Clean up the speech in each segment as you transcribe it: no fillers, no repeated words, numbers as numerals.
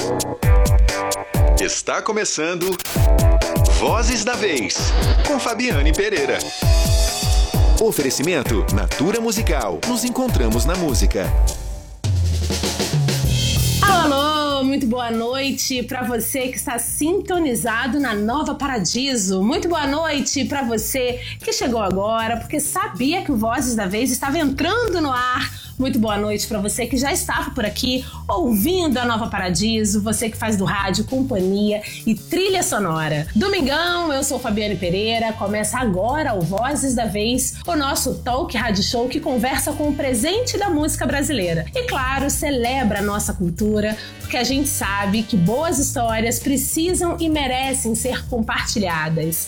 Está começando Vozes da Vez, com Fabiane Pereira. Oferecimento Natura Musical. Nos encontramos na música. Alô, muito boa noite para você que está sintonizado na Nova Paradiso. Muito boa noite para você que chegou agora porque sabia que o Vozes da Vez estava entrando no ar. Muito boa noite para você que já estava por aqui ouvindo a Nova Paradiso, você que faz do rádio companhia e trilha sonora. Domingão, eu sou Fabiane Pereira, começa agora o Vozes da Vez, o nosso talk rádio show que conversa com o presente da música brasileira. E claro, celebra a nossa cultura, porque a gente sabe que boas histórias precisam e merecem ser compartilhadas.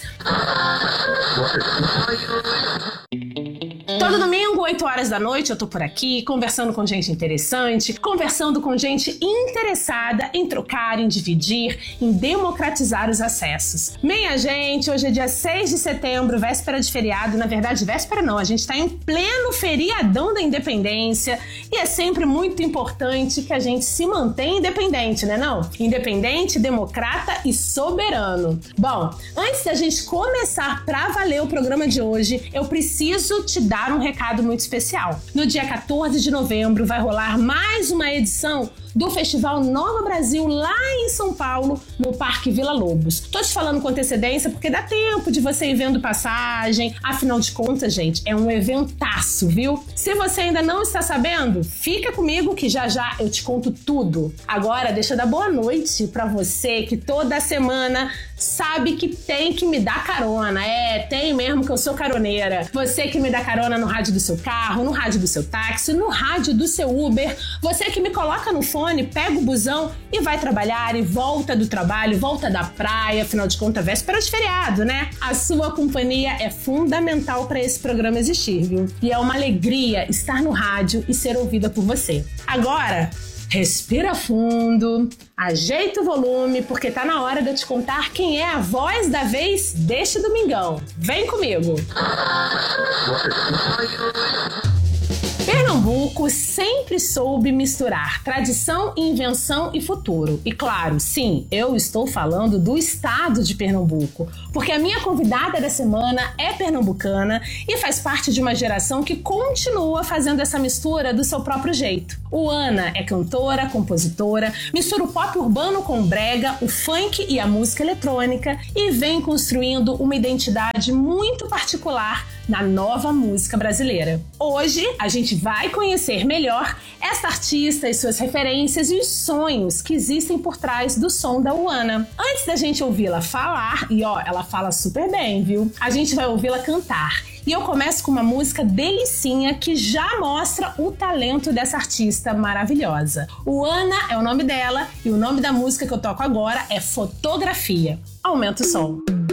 Todo domingo, 8 horas da noite, eu tô por aqui, conversando com gente interessante, conversando com gente interessada em trocar, em dividir, em democratizar os acessos. Minha gente, hoje é dia 6 de setembro, véspera de feriado. Na verdade, véspera não, a gente tá em pleno feriadão da independência e é sempre muito importante que a gente se mantenha independente, né não? Independente, democrata e soberano. Bom, antes da gente começar pra valer o programa de hoje, eu preciso te dar um recado muito especial. No dia 14 de novembro vai rolar mais uma edição do Festival Nova Brasil lá em São Paulo, no Parque Vila Lobos. Tô te falando com antecedência porque dá tempo de você ir vendo passagem. Afinal de contas, gente, é um eventaço, viu? Se você ainda não está sabendo, fica comigo que já já eu te conto tudo. Agora, deixa eu dar boa noite pra você que toda semana sabe que tem que me dar carona. Tem mesmo que eu sou caroneira. Você que me dá carona no rádio do seu carro, no rádio do seu táxi, no rádio do seu Uber. Você que me coloca no fone, pega o busão e vai trabalhar e volta do trabalho, volta da praia, afinal de contas, véspera de feriado, né? A sua companhia é fundamental para esse programa existir, viu? E é uma alegria estar no rádio e ser ouvida por você. Agora, respira fundo, ajeita o volume, porque tá na hora de eu te contar quem é a voz da vez deste domingão. Vem comigo! Pernambuco sempre soube misturar tradição, invenção e futuro. E claro, sim, eu estou falando do estado de Pernambuco, porque a minha convidada da semana é pernambucana e faz parte de uma geração que continua fazendo essa mistura do seu próprio jeito. Uana é cantora, compositora, mistura o pop urbano com o brega, o funk e a música eletrônica e vem construindo uma identidade muito particular na nova música brasileira. Hoje, a gente vai conhecer melhor essa artista e suas referências e os sonhos que existem por trás do som da Uana. Antes da gente ouvi-la falar, e ela fala super bem, viu? A gente vai ouvi-la cantar. E eu começo com uma música delicinha que já mostra o talento dessa artista maravilhosa. Uana é o nome dela e o nome da música que eu toco agora é Fotografia. Aumenta o som.